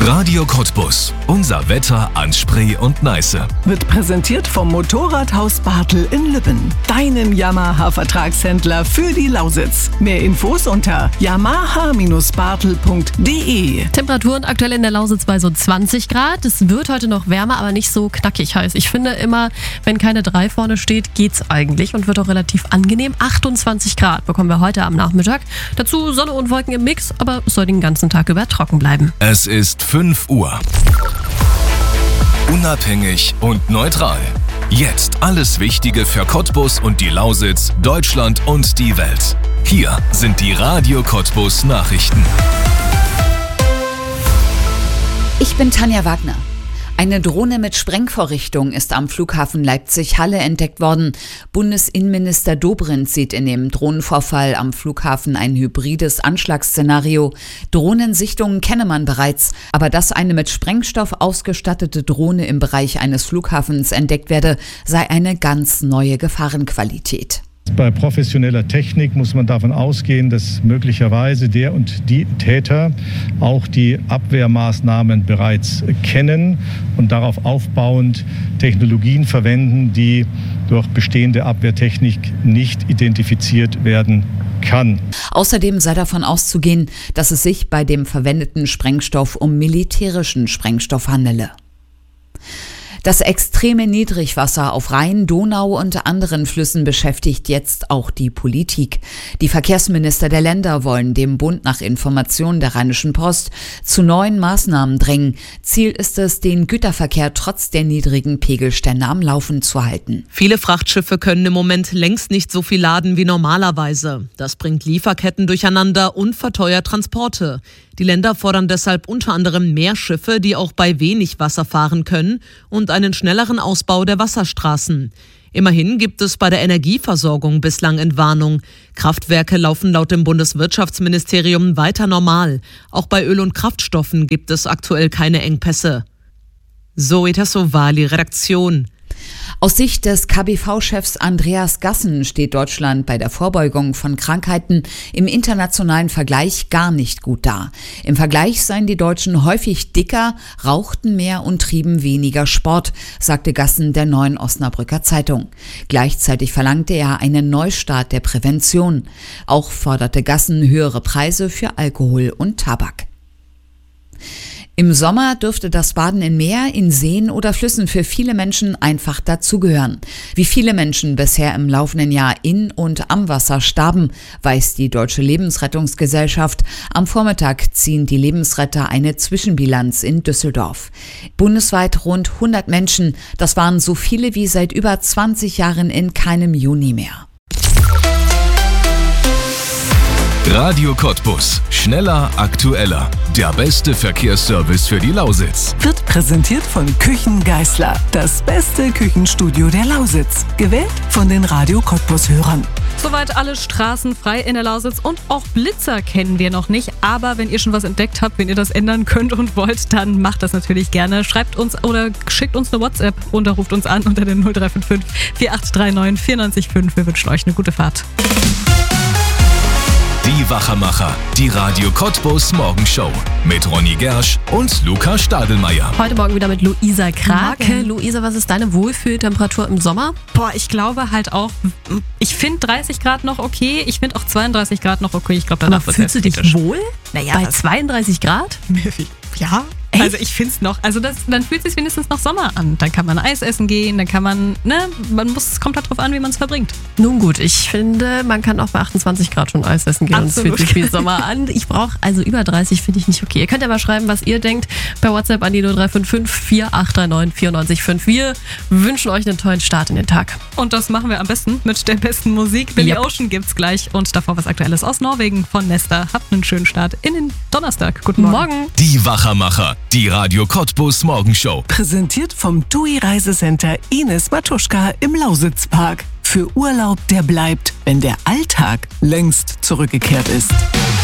Radio Cottbus. Unser Wetter an Spree und Neiße. Wird präsentiert vom Motorradhaus Bartel in Lübben. Deinem Yamaha-Vertragshändler für die Lausitz. Mehr Infos unter yamaha-bartel.de. Temperaturen aktuell in der Lausitz bei so 20 Grad. Es wird heute noch wärmer, aber nicht so knackig heiß. Ich finde immer, wenn keine 3 vorne steht, geht's eigentlich und wird auch relativ angenehm. 28 Grad bekommen wir heute am Nachmittag. Dazu Sonne und Wolken im Mix, aber es soll den ganzen Tag über trocken bleiben. Es ist 5 Uhr. Unabhängig und neutral. Jetzt alles Wichtige für Cottbus und die Lausitz, Deutschland und die Welt. Hier sind die Radio Cottbus Nachrichten. Ich bin Tanja Wagner. Eine Drohne mit Sprengvorrichtung ist am Flughafen Leipzig-Halle entdeckt worden. Bundesinnenminister Dobrindt sieht in dem Drohnenvorfall am Flughafen ein hybrides Anschlagsszenario. Drohnensichtungen kenne man bereits, aber dass eine mit Sprengstoff ausgestattete Drohne im Bereich eines Flughafens entdeckt werde, sei eine ganz neue Gefahrenqualität. Bei professioneller Technik muss man davon ausgehen, dass möglicherweise der und die Täter auch die Abwehrmaßnahmen bereits kennen und darauf aufbauend Technologien verwenden, die durch bestehende Abwehrtechnik nicht identifiziert werden kann. Außerdem sei davon auszugehen, dass es sich bei dem verwendeten Sprengstoff um militärischen Sprengstoff handele. Das extreme Niedrigwasser auf Rhein, Donau und anderen Flüssen beschäftigt jetzt auch die Politik. Die Verkehrsminister der Länder wollen dem Bund nach Informationen der Rheinischen Post zu neuen Maßnahmen drängen. Ziel ist es, den Güterverkehr trotz der niedrigen Pegelstände am Laufen zu halten. Viele Frachtschiffe können im Moment längst nicht so viel laden wie normalerweise. Das bringt Lieferketten durcheinander und verteuert Transporte. Die Länder fordern deshalb unter anderem mehr Schiffe, die auch bei wenig Wasser fahren können, und einen schnelleren Ausbau der Wasserstraßen. Immerhin gibt es bei der Energieversorgung bislang Entwarnung. Kraftwerke laufen laut dem Bundeswirtschaftsministerium weiter normal. Auch bei Öl und Kraftstoffen gibt es aktuell keine Engpässe. Zoe Tassovali, Redaktion. Aus Sicht des KBV-Chefs Andreas Gassen steht Deutschland bei der Vorbeugung von Krankheiten im internationalen Vergleich gar nicht gut da. Im Vergleich seien die Deutschen häufig dicker, rauchten mehr und trieben weniger Sport, sagte Gassen der Neuen Osnabrücker Zeitung. Gleichzeitig verlangte er einen Neustart der Prävention. Auch forderte Gassen höhere Preise für Alkohol und Tabak. Im Sommer dürfte das Baden in Meer, in Seen oder Flüssen für viele Menschen einfach dazugehören. Wie viele Menschen bisher im laufenden Jahr in und am Wasser starben, weiß die Deutsche Lebensrettungsgesellschaft. Am Vormittag ziehen die Lebensretter eine Zwischenbilanz in Düsseldorf. Bundesweit rund 100 Menschen, das waren so viele wie seit über 20 Jahren in keinem Juni mehr. Radio Cottbus. Schneller, aktueller. Der beste Verkehrsservice für die Lausitz. Wird präsentiert von Küchen Geisler. Das beste Küchenstudio der Lausitz. Gewählt von den Radio Cottbus-Hörern. Soweit alle Straßen frei in der Lausitz und auch Blitzer kennen wir noch nicht. Aber wenn ihr schon was entdeckt habt, wenn ihr das ändern könnt und wollt, dann macht das natürlich gerne. Schreibt uns oder schickt uns eine WhatsApp oder ruft uns an unter den 0355 4839 94,5. Wir wünschen euch eine gute Fahrt. Die Wachermacher, die Radio Cottbus Morgenshow mit Ronny Gersch und Luca Stadelmeier. Heute Morgen wieder mit Luisa Krake. Luisa, was ist deine Wohlfühltemperatur im Sommer? Ich glaube halt auch, ich finde 30 Grad noch okay, ich finde auch 32 Grad noch okay. Ich glaube, danach wird es fühlst du dich wohl? Naja, bei 32 Grad? Ja. Echt? Also ich finde es noch, dann fühlt es sich wenigstens nach Sommer an. Dann kann man Eis essen gehen, dann kann man, es kommt halt drauf an, wie man es verbringt. Nun gut, ich finde, man kann auch bei 28 Grad schon Eis essen gehen. Absolut. Und es fühlt sich wie Sommer an. Ich brauche, über 30 finde ich nicht okay. Ihr könnt ja mal schreiben, was ihr denkt, per WhatsApp an die 0355 4839 94,5. Wir wünschen euch einen tollen Start in den Tag. Und das machen wir am besten mit der besten Musik. Billy Ocean gibt's gleich und davor was Aktuelles aus Norwegen von Nesta. Habt einen schönen Start in den Donnerstag. Guten Morgen. Die Wachermacher, die Radio Cottbus Morgenshow. Präsentiert vom TUI Reisecenter Ines Matuschka im Lausitzpark. Für Urlaub, der bleibt, wenn der Alltag längst zurückgekehrt ist.